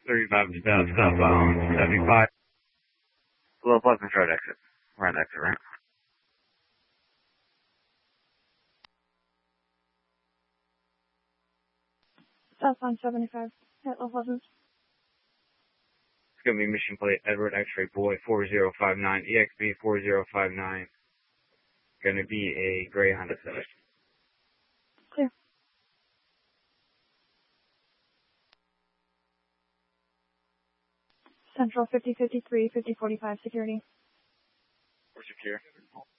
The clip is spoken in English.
35 southbound 75. Below Pleasant Road exit. We're on the exit ramp. Southbound 75 at Low Pleasant. It's going to be mission plate Edward X-ray Boy 4059, EXB 4059. Going to be a gray Honda Civic. Clear. Central 5053, 5045 security. We're secure.